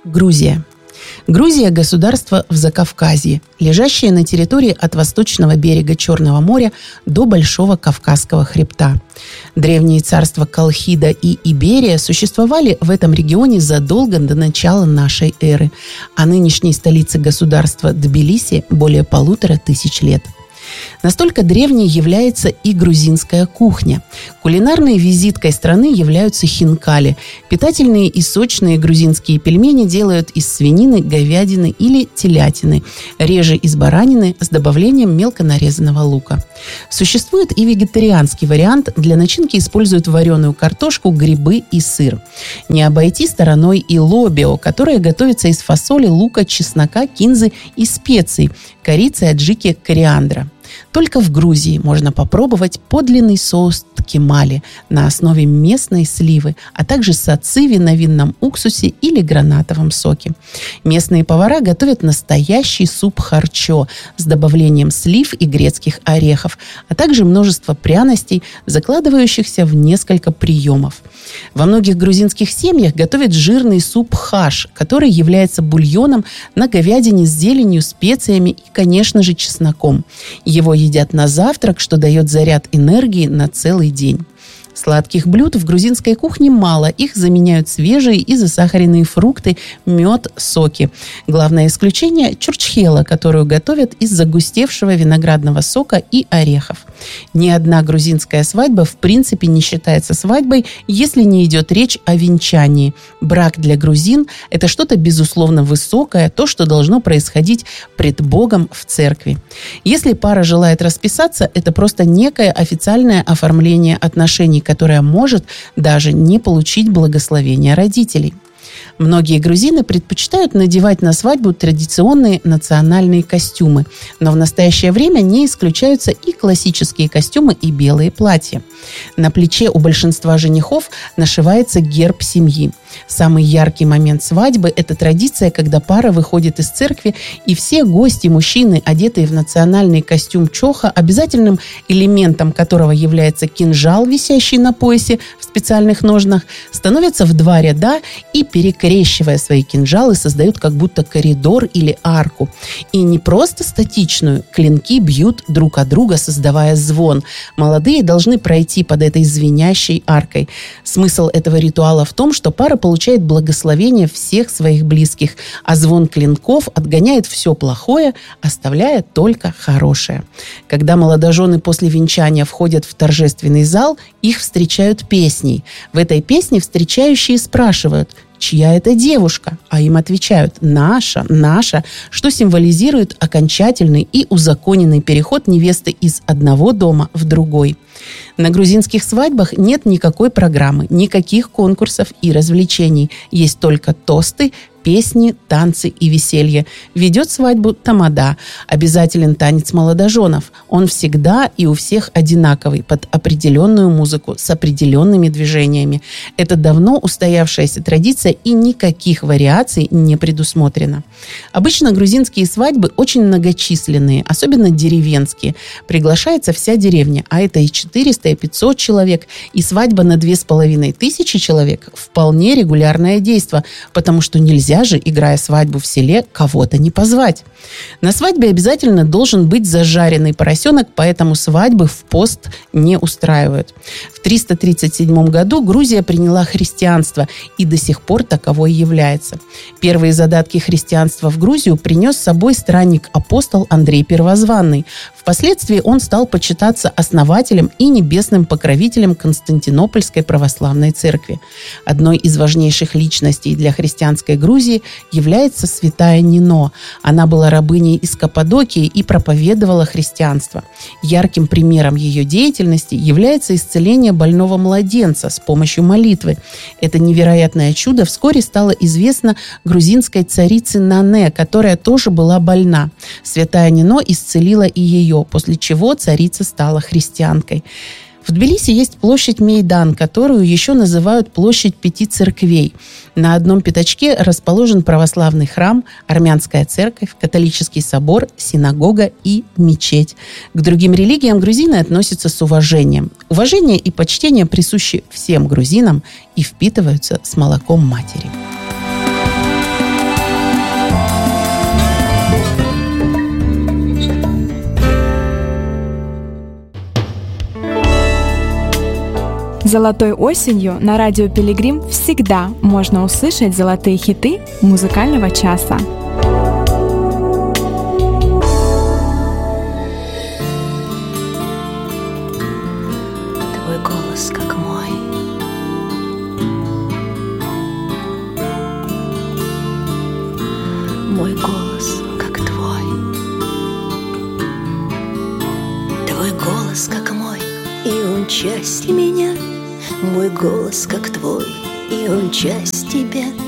Грузия. Грузия – государство в Закавказье, лежащее на территории от восточного берега Черного моря до Большого Кавказского хребта. Древние царства Колхида и Иберия существовали в этом регионе задолго до начала нашей эры, а нынешней столице государства Тбилиси более 1500 лет. Настолько древней является и грузинская кухня. Кулинарной визиткой страны являются хинкали. Питательные и сочные грузинские пельмени делают из свинины, говядины или телятины, реже из баранины с добавлением мелко нарезанного лука. Существует и вегетарианский вариант. Для начинки используют вареную картошку, грибы и сыр. Не обойти стороной и лобио, которое готовится из фасоли, лука, чеснока, кинзы и специй, корицы, аджики, кориандра. Только в Грузии можно попробовать подлинный соус ткемали на основе местной сливы, а также сациви на винном уксусе или гранатовом соке. Местные повара готовят настоящий суп харчо с добавлением слив и грецких орехов, а также множество пряностей, закладывающихся в несколько приемов. Во многих грузинских семьях готовят жирный суп хаш, который является бульоном на говядине с зеленью, специями и, конечно же, чесноком. Его едят на завтрак, что дает заряд энергии на целый день. Сладких блюд в грузинской кухне мало. Их заменяют свежие и засахаренные фрукты, мед, соки. Главное исключение – чурчхела, которую готовят из загустевшего виноградного сока и орехов. Ни одна грузинская свадьба в принципе не считается свадьбой, если не идет речь о венчании. Брак для грузин – это что-то безусловно высокое, то, что должно происходить пред Богом в церкви. Если пара желает расписаться, это просто некое официальное оформление отношений, которая может даже не получить благословения родителей. Многие грузины предпочитают надевать на свадьбу традиционные национальные костюмы, но в настоящее время не исключаются и классические костюмы и белые платья. На плече у большинства женихов нашивается герб семьи. Самый яркий момент свадьбы – это традиция, когда пара выходит из церкви, и все гости, мужчины, одетые в национальный костюм чоха, обязательным элементом которого является кинжал, висящий на поясе в специальных ножнах, становятся в два ряда и, перекрещивая свои кинжалы, создают как будто коридор или арку. И не просто статичную, клинки бьют друг от друга, создавая звон. Молодые должны пройти под этой звенящей аркой. Смысл этого ритуала в том, что пара получает благословение всех своих близких, а звон клинков отгоняет все плохое, оставляя только хорошее. Когда молодожены после венчания входят в торжественный зал, их встречают песней. В этой песне встречающие спрашивают: чья это девушка? А им отвечают: наша, наша, что символизирует окончательный и узаконенный переход невесты из одного дома в другой. На грузинских свадьбах нет никакой программы, никаких конкурсов и развлечений. Есть только тосты, песни, танцы и веселье. Ведет свадьбу тамада. Обязателен танец молодоженов. Он всегда и у всех одинаковый, под определенную музыку, с определенными движениями. Это давно устоявшаяся традиция, и никаких вариаций не предусмотрено. Обычно грузинские свадьбы очень многочисленные, особенно деревенские. Приглашается вся деревня, а это и 400, и 500 человек, и свадьба на 2500 человек – вполне регулярное действо, потому что нельзя же, играя свадьбу в селе, кого-то не позвать. На свадьбе обязательно должен быть зажаренный поросенок, поэтому свадьбы в пост не устраивают. В 337 году Грузия приняла христианство и до сих пор таковой является. Первые задатки христианства в Грузию принес с собой странник-апостол Андрей Первозванный. Впоследствии он стал почитаться основателем и небесным покровителем Константинопольской православной церкви. Одной из важнейших личностей для христианской Грузии является святая Нино. Она была рабыней из Каппадокии и проповедовала христианство. Ярким примером ее деятельности является исцеление больного младенца с помощью молитвы. Это невероятное чудо вскоре стало известно грузинской царице Нане, которая тоже была больна. Святая Нино исцелила и ее, после чего царица стала христианкой. В Тбилиси есть площадь Мейдан, которую еще называют площадь 5 церквей. На одном пятачке расположен православный храм, армянская церковь, католический собор, синагога и мечеть. К другим религиям грузины относятся с уважением. Уважение и почтение присущи всем грузинам и впитываются с молоком матери. Золотой осенью на радио Пилигрим всегда можно услышать золотые хиты музыкального часа. Твой голос как мой, мой голос как твой, твой голос как мой, и он часть меня. Мой голос как твой, и он часть тебя.